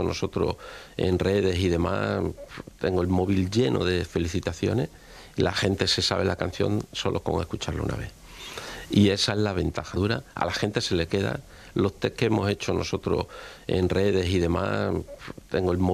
nosotros en redes y demás, tengo el móvil lleno de felicitaciones y la gente se sabe la canción solo con escucharla una vez. Y esa es la ventaja. A la gente se le queda los test que hemos hecho nosotros en redes y demás, tengo el móvil